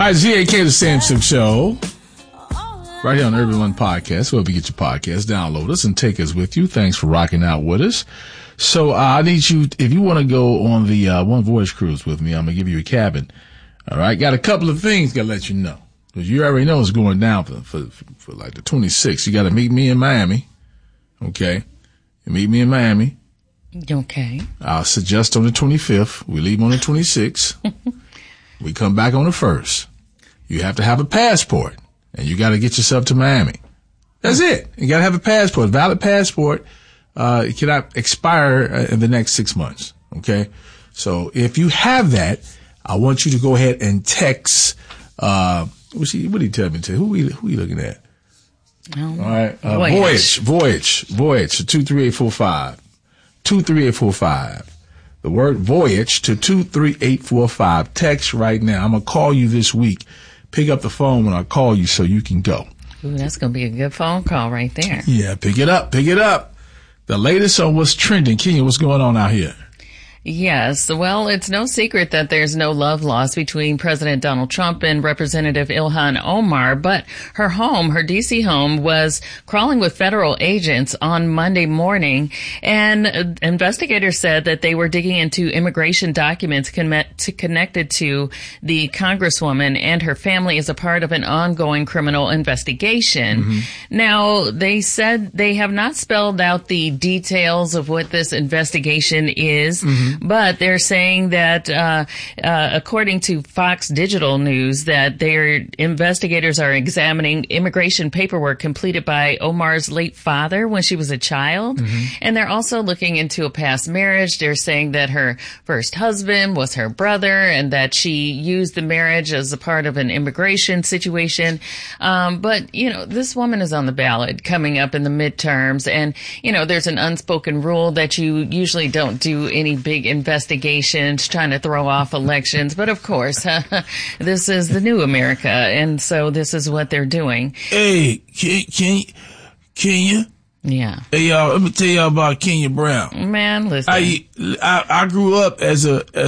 right, ZAK, the Sam Shook Show. Right here on Urban One Podcast. Wherever you get your podcast, download us and take us with you. Thanks for rocking out with us. So I need you, if you want to go on the One Voyage cruise with me, I'm going to give you a cabin. All right. Got a couple of things got to let you know. Because you already know it's going down for like the 26th. You got to meet me in Miami. Okay. You meet me in Miami. Okay. I'll suggest on the 25th. We leave on the 26th. We come back on the 1st. You have to have a passport. And you got to get yourself to Miami. That's it. You got to have a passport, valid passport. It cannot expire in the next 6 months. Okay. So if you have that, I want you to go ahead and text, what did he tell me to? Who you looking at? All right. Voyage to 23845. 23845. The word voyage to 23845. Text right now. I'm going to call you this week. Pick up the phone when I call you so you can go. Ooh, that's going to be a good phone call right there. Yeah, pick it up. The latest on what's trending. Kenya, what's going on out here? Yes. Well, it's no secret that there's no love lost between President Donald Trump and Representative Ilhan Omar, but her home, her D.C. home, was crawling with federal agents on Monday morning, and investigators said that they were digging into immigration documents connected to the Congresswoman and her family as a part of an ongoing criminal investigation. Mm-hmm. Now, they said they have not spelled out the details of what this investigation is. Mm-hmm. But they're saying that, according to Fox Digital News, that their investigators are examining immigration paperwork completed by Omar's late father when she was a child. Mm-hmm. And they're also looking into a past marriage. They're saying that her first husband was her brother and that she used the marriage as a part of an immigration situation. But, this woman is on the ballot coming up in the midterms. And, there's an unspoken rule that you usually don't do any big investigations trying to throw off elections. But of course, this is the new America. And so this is what they're doing. Hey, Kenya? Yeah. Hey, y'all, let me tell y'all about Kenya Brown. Man, listen. I grew up as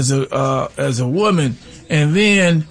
a woman, and then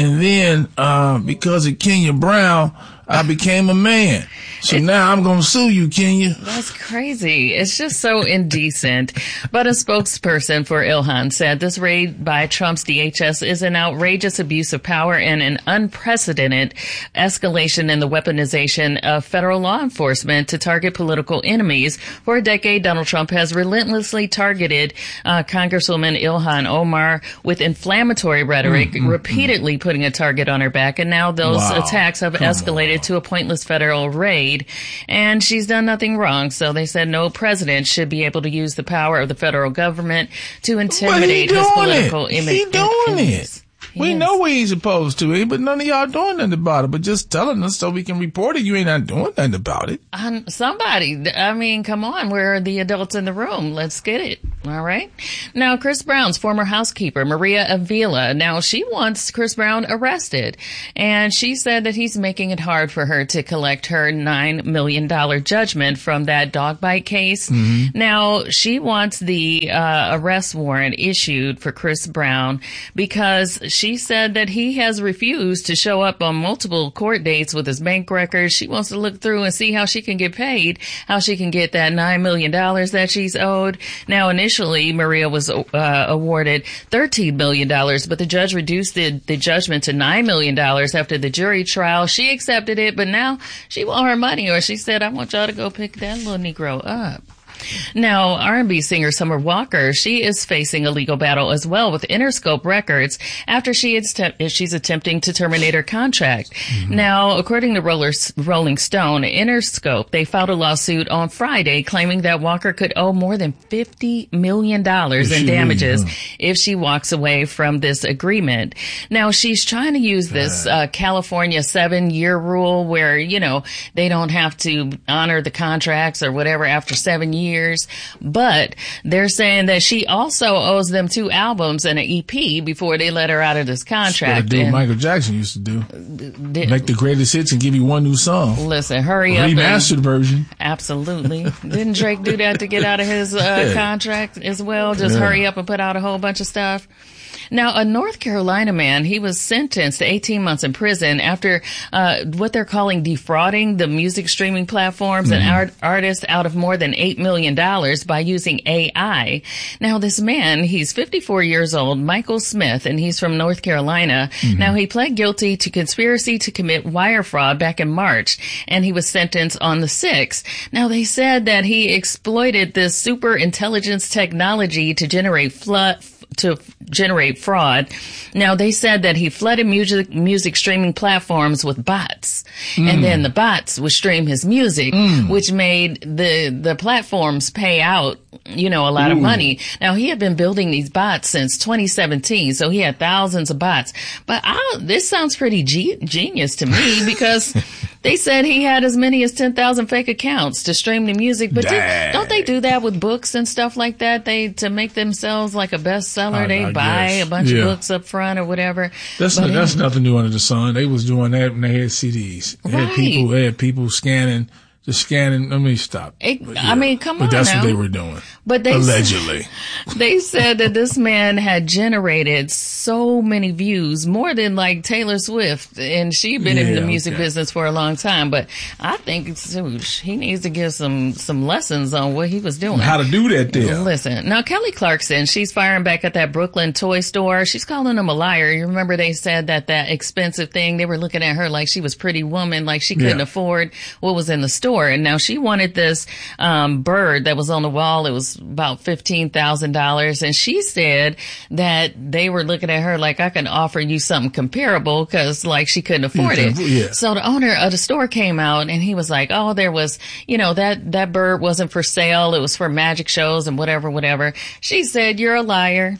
because of Kenya Brown, I became a man. So now I'm going to sue you, Kenya. That's crazy. It's just so indecent. But a spokesperson for Ilhan said this raid by Trump's DHS is an outrageous abuse of power and an unprecedented escalation in the weaponization of federal law enforcement to target political enemies. For a decade, Donald Trump has relentlessly targeted Congresswoman Ilhan Omar with inflammatory rhetoric, repeatedly putting a target on her back. And now those attacks have escalated to a pointless federal raid. And she's done nothing wrong. So they said no president should be able to use the power of the federal government to intimidate his political image. He's doing it. We know what he's supposed to, but none of y'all doing nothing about it. But just telling us so we can report it. You ain't not doing nothing about it. Somebody, come on. We're the adults in the room. Let's get it. All right. Now, Chris Brown's former housekeeper, Maria Avila. Now, she wants Chris Brown arrested. And she said that he's making it hard for her to collect her $9 million judgment from that dog bite case. Mm-hmm. Now, she wants the arrest warrant issued for Chris Brown because she said that he has refused to show up on multiple court dates with his bank records. She wants to look through and see how she can get paid, how she can get that $9 million that she's owed. Now, initially, Maria was awarded $13 million, but the judge reduced the judgment to $9 million after the jury trial. She accepted it, but now she want her money, or she said, I want y'all to go pick that little Negro up. Now, R&B singer Summer Walker, she is facing a legal battle as well with Interscope Records after she's attempting to terminate her contract. Mm-hmm. Now, according to Rolling Stone, Interscope, they filed a lawsuit on Friday claiming that Walker could owe more than $50 million in damages if she walks away from this agreement. Now, she's trying to use this California 7-year rule where, they don't have to honor the contracts or whatever after 7 years. But they're saying that she also owes them 2 albums and an EP before they let her out of this contract. Do what Michael Jackson used to do. Make the greatest hits and give you one new song. Listen, hurry up. Remastered version. Absolutely. Didn't Drake do that to get out of his contract as well? Just hurry up and put out a whole bunch of stuff. Now, a North Carolina man, he was sentenced to 18 months in prison after what they're calling defrauding the music streaming platforms and artists out of more than $8 million by using AI. Now, this man, he's 54 years old, Michael Smith, and he's from North Carolina. Now, he pled guilty to conspiracy to commit wire fraud back in March, and he was sentenced on the 6th. Now, they said that he exploited this super intelligence technology to generate fraud. Now, they said that he flooded music streaming platforms with bots, and then the bots would stream his music, which made the platforms pay out, a lot of money. Now, he had been building these bots since 2017, so he had thousands of bots. But this sounds pretty genius to me because they said he had as many as 10,000 fake accounts to stream the music. But don't they do that with books and stuff like that? To make themselves like a bestseller, they buy a bunch of books up front or whatever. That's nothing new under the sun. They was doing that when they had CDs. They had people scanning. Let me stop. Come on. But that's what they were doing. But allegedly. They said that this man had generated so many views, more than like Taylor Swift, and she'd been in the music business for a long time. But I think he needs to give some lessons on what he was doing. How to do that there. Listen, now Kelly Clarkson, she's firing back at that Brooklyn toy store. She's calling him a liar. You remember they said that expensive thing, they were looking at her like she was Pretty Woman, like she couldn't afford what was in the store. And now she wanted this bird that was on the wall. It was about $15,000. And she said that they were looking at her like, I can offer you something comparable, because like she couldn't afford it. Yeah. So the owner of the store came out and he was like, oh, there was, that bird wasn't for sale. It was for magic shows and whatever. She said, you're a liar.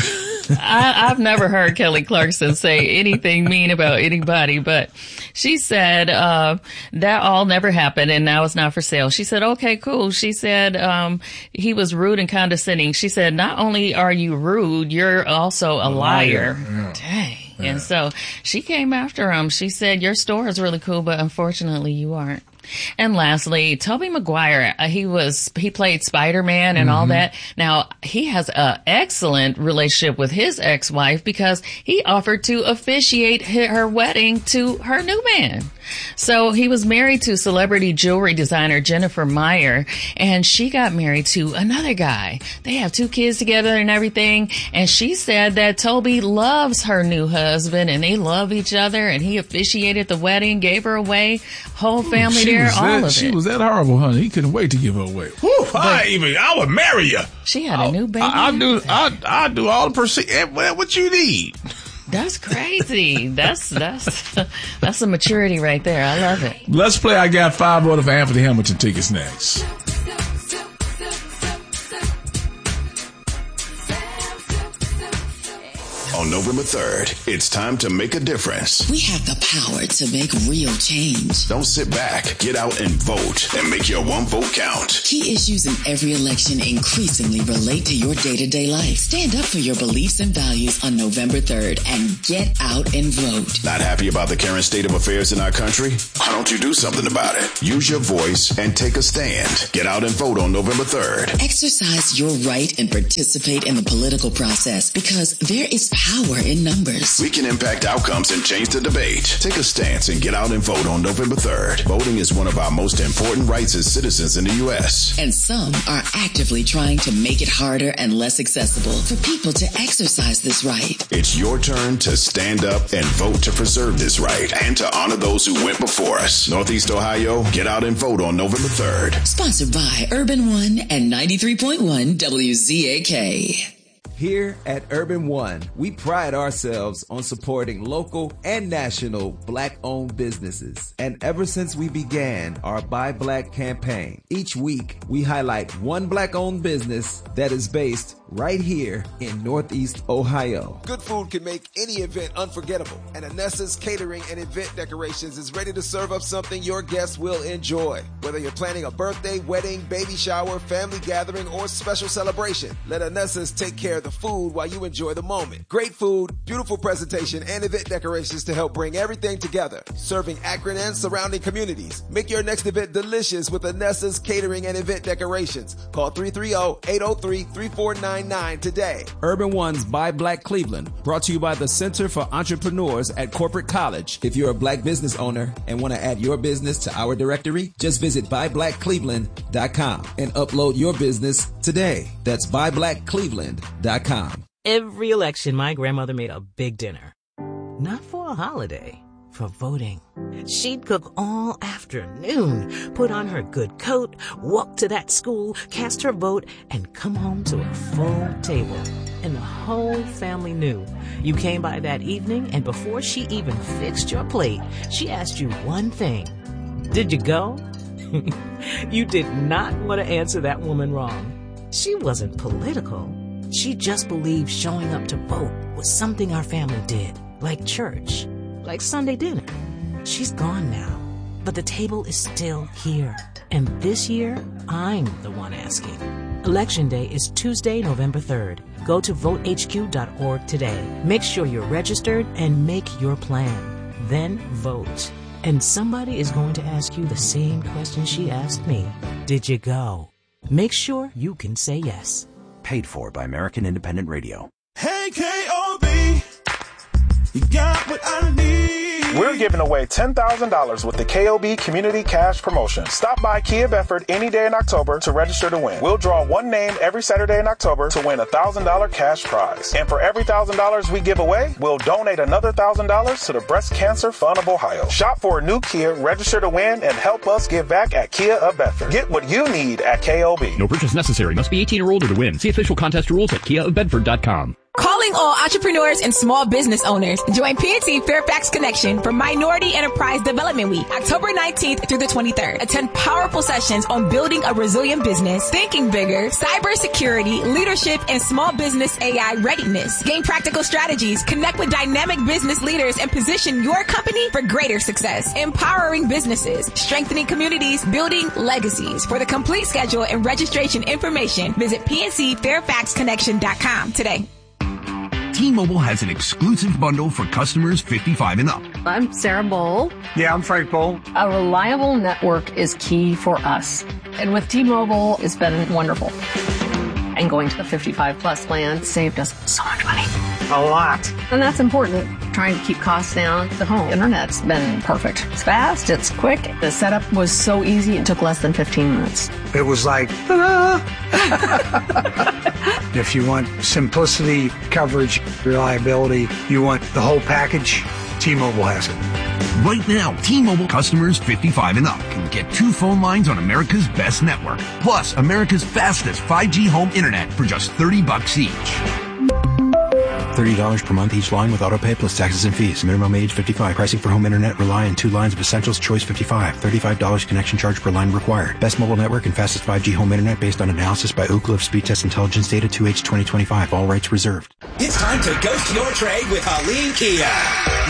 I've never heard Kelly Clarkson say anything mean about anybody, but she said that all never happened and now it's not for sale. She said, okay, cool. She said he was rude and condescending. She said, not only are you rude, you're also a liar. Yeah. Dang. Yeah. And so she came after him. She said, your store is really cool, but unfortunately you aren't. And lastly, Tobey Maguire, he played Spider-Man and all that. Now, he has an excellent relationship with his ex-wife because he offered to officiate her wedding to her new man. So he was married to celebrity jewelry designer Jennifer Meyer, and she got married to another guy. They have 2 kids together and everything. And she said that Tobey loves her new husband and they love each other, and he officiated the wedding, gave her away, whole family there, all of it. She was that horrible, honey. He couldn't wait to give her away. I would marry you. She had a new baby. I'll do all the procedure. What you need? That's crazy. That's a maturity right there. I love it. Let's play I Got 5 Order for Anthony Hamilton tickets next. On November 3rd, it's time to make a difference. We have the power to make real change. Don't sit back. Get out and vote and make your one vote count. Key issues in every election increasingly relate to your day-to-day life. Stand up for your beliefs and values on November 3rd and get out and vote. Not happy about the current state of affairs in our country? Why don't you do something about it? Use your voice and take a stand. Get out and vote on November 3rd. Exercise your right and participate in the political process, because there is power in numbers. We can impact outcomes and change the debate. Take a stance and get out and vote on November 3rd. Voting is one of our most important rights as citizens in the U.S. And some are actively trying to make it harder and less accessible for people to exercise this right. It's your turn to stand up and vote to preserve this right and to honor those who went before us. Northeast Ohio, get out and vote on November 3rd. Sponsored by Urban One and 93.1 WZAK. Here at Urban One, we pride ourselves on supporting local and national Black-owned businesses. And ever since we began our Buy Black campaign, each week we highlight one Black-owned business that is based right here in Northeast Ohio. Good food can make any event unforgettable, and Anessa's Catering and Event Decorations is ready to serve up something your guests will enjoy. Whether you're planning a birthday, wedding, baby shower, family gathering, or special celebration, let Anessa's take care of the food while you enjoy the moment. Great food, beautiful presentation, and event decorations to help bring everything together. Serving Akron and surrounding communities. Make your next event delicious with Anessa's Catering and Event Decorations. Call 330-803-3499 888-888-9999 today. Urban One's Buy Black Cleveland, brought to you by the Center for Entrepreneurs at Corporate College. If you're a black business owner and want to add your business to our directory, just visit buyblackcleveland.com and upload your business today. That's buyblackcleveland.com. Every election, my grandmother made a big dinner. Not for a holiday, for voting. She'd cook all afternoon, put on her good coat, walk to that school, cast her vote, and come home to a full table. And the whole family knew. You came by that evening, and before she even fixed your plate, she asked you one thing. Did you go? You did not want to answer that woman wrong. She wasn't political. She just believed showing up to vote was something our family did, like church, like Sunday dinner. She's gone now, but the table is still here. And this year, I'm the one asking. Election Day is Tuesday, November 3rd. Go to votehq.org today. Make sure you're registered and make your plan. Then vote. And somebody is going to ask you the same question she asked me. Did you go? Make sure you can say yes. Paid for by American Independent Radio. Hey, K.O.B., you got what I need. We're giving away $10,000 with the KOB Community Cash Promotion. Stop by Kia Bedford any day in October to register to win. We'll draw one name every Saturday in October to win a $1,000 cash prize. And for every $1,000 we give away, we'll donate another $1,000 to the Breast Cancer Fund of Ohio. Shop for a new Kia, register to win, and help us give back at Kia of Bedford. Get what you need at KOB. No purchase necessary. Must be 18 or older to win. See official contest rules at KiaofBedford.com. Calling all entrepreneurs and small business owners. Join PNC Fairfax Connection for Minority Enterprise Development Week, October 19th through the 23rd. Attend powerful sessions on building a resilient business, thinking bigger, cybersecurity, leadership, and small business AI readiness. Gain practical strategies, connect with dynamic business leaders, and position your company for greater success. Empowering businesses, strengthening communities, building legacies. For the complete schedule and registration information, visit PNCFairfaxConnection.com today. T-Mobile has an exclusive bundle for customers 55 and up. I'm Sarah Bowl. Yeah, I'm Frank Bowl. A reliable network is key for us. And with T-Mobile, it's been wonderful. And going to the 55 plus plan saved us so much money. A lot. And that's important. Trying to keep costs down. The home internet's been perfect. It's fast, it's quick. The setup was so easy, it took less than 15 minutes. It was like, If you want simplicity, coverage, reliability, you want the whole package, T-Mobile has it. Right now, T-Mobile customers 55 and up can get 2 phone lines on America's best network, plus America's fastest 5G home internet for just $30 each. $30 per month each line with autopay plus taxes and fees. Minimum age 55. Pricing for home internet rely on 2 lines of essentials. Choice 55. $35 connection charge per line required. Best mobile network and fastest 5G home internet based on analysis by Ookla of Speed Test Intelligence data 2H 2025. All rights reserved. It's time to ghost your trade with Haleen Kia.